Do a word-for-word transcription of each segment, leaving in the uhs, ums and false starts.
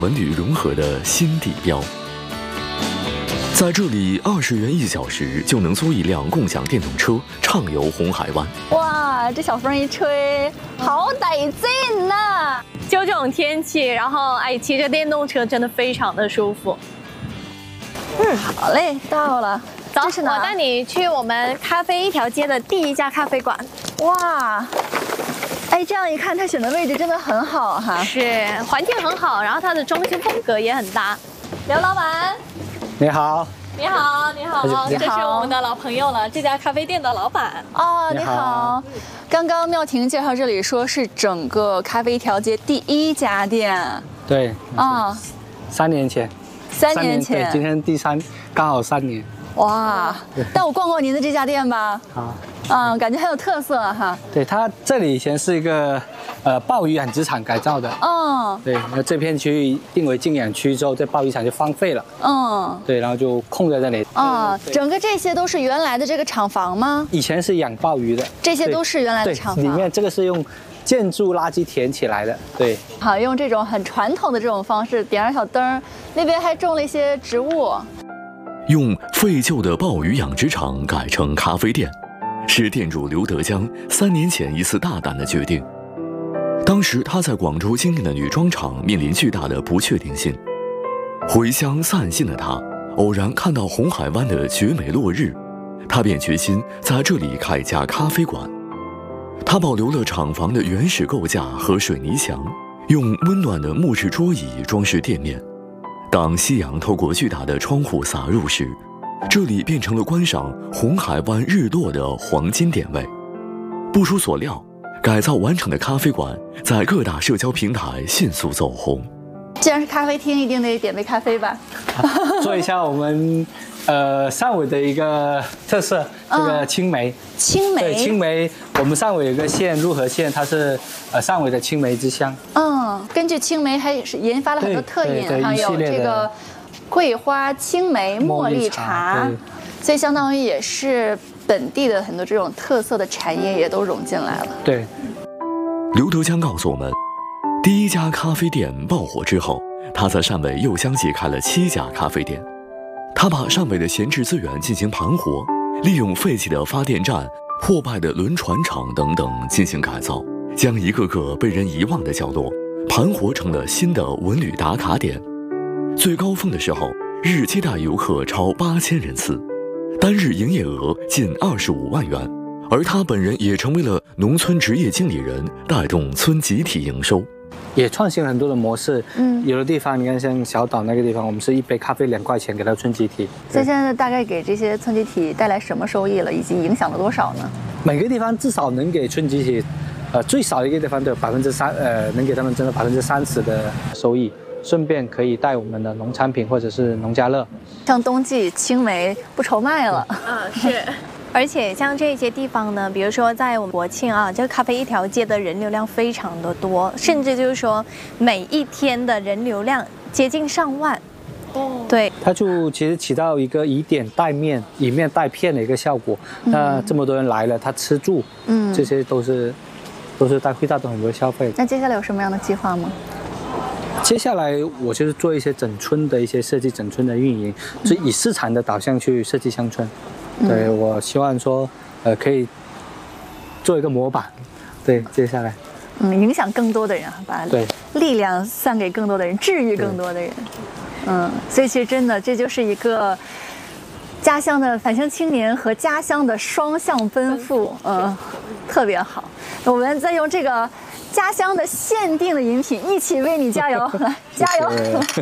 文旅融合的新地标。在这里，二十元一小时就能租一辆共享电动车，畅游红海湾。 哇，这小风一吹，好得劲呐！ 就这种天气，然后哎，骑着电动车真的非常的舒服。 嗯，好嘞，到了。 走， 这是哪？ 我带你去我们咖啡一条街的第一家咖啡馆。 哇，哎，这样一看，它选的位置真的很好哈。 是，环境很好，然后它的装修风格也很搭。刘老板， 你好。 你好，你好， 你好这是我们的老朋友了，这家咖啡店的老板。 哦，你好。刚刚妙婷介绍这里说是整个咖啡一条街第一家店。 对。 啊， 三年前。 三年前。 对，今天第三，刚好三年。 哇，带我逛逛您的这家店吧。 好。 嗯，感觉很有特色哈。 对，它这里以前是一个呃鲍鱼养殖场改造的。 嗯。 对，那这片区域定为禁养区之后，这鲍鱼场就荒废了。 嗯。 对，然后就空在这里。 啊，整个这些都是原来的这个厂房吗？ 以前是养鲍鱼的。 这些都是原来的厂房。 里面这个是用建筑垃圾填起来的。对。 好，用这种很传统的这种方式，点上小灯，那边还种了一些植物。 用废旧的鲍鱼养殖场改成咖啡店，是店主刘德江三年前一次大胆的决定。当时他在广州经营的女装厂面临巨大的不确定性，回乡散心的他偶然看到红海湾的绝美落日，他便决心在这里开一家咖啡馆。他保留了厂房的原始构架和水泥墙，用温暖的木质桌椅装饰店面。当夕阳透过巨大的窗户洒入时，这里变成了观赏红海湾日落的黄金点位。不出所料，改造完成的咖啡馆在各大社交平台迅速走红。 既然是咖啡厅，一定得点杯咖啡吧？ 做一下我们呃汕尾的一个特色，这个青梅。 青梅。 对，青梅，我们汕尾有个县鹿河县，它是呃汕尾的青梅之乡。 嗯，根据青梅还是研发了很多特饮，还有这个桂花青梅茉莉茶，所以相当于也是本地的很多这种特色的产业也都融进来了。 对。 刘德江告诉我们，第一家咖啡店爆火之后，他在汕尾又相继开了七家咖啡店。他把汕尾的闲置资源进行盘活，利用废弃的发电站、破败的轮船厂等等进行改造，将一个个被人遗忘的角落盘活成了新的文旅打卡点。最高峰的时候，日接待游客超八千人次，单日营业额近二十五万元。而他本人也成为了农村职业经理人，带动村集体营收。 也创新了很多的模式，嗯，有的地方你看像小岛那个地方，我们是一杯咖啡两块钱给到村集体。 所以现在大概给这些村集体带来什么收益了，以及影响了多少呢？ 每个地方至少能给村集体，呃，最少的一个地方都有百分之三，呃，能给他们挣到百分之三十的收益，顺便可以带我们的农产品或者是农家乐。 像冬季青梅不愁卖了， 嗯，是。而且像这些地方呢，比如说在我们国庆啊，这个咖啡一条街的人流量非常的多，甚至就是说每一天的人流量接近上万。哦，对， 它就其实起到一个以点带面、以面带片的一个效果。嗯、那这么多人来了，他吃住，嗯，这些都是都是带会带动很多消费。 那接下来有什么样的计划吗？ 接下来我就是做一些整村的一些设计，整村的运营，所以以市场的导向去设计乡村。对，我希望说，呃，可以做一个模板，对，接下来， 嗯，影响更多的人，把对力量散给更多的人，治愈更多的人，嗯，所以其实真的这就是一个家乡的返乡青年和家乡的双向奔赴，嗯，特别好。我们再用这个家乡的限定的饮品一起为你加油，来加油！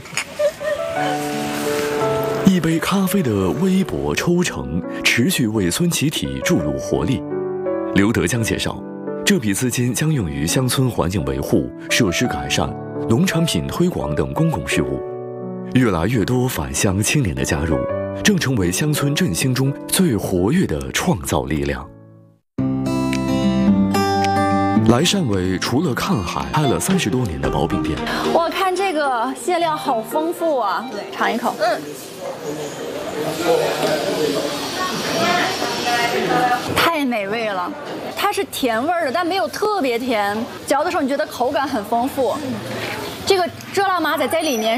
一杯咖啡的微薄抽成，持续为村集体注入活力。刘德江介绍，这笔资金将用于乡村环境维护、设施改善、农产品推广等公共事务。越来越多返乡青年的加入，正成为乡村振兴中最活跃的创造力量。来汕尾除了看海，开了三十多年的薄饼店。 我看这个馅料好丰富啊，尝一口。嗯，太美味了。它是甜味儿的，但没有特别甜，嚼的时候你觉得口感很丰富。 这个遮浪马仔在里面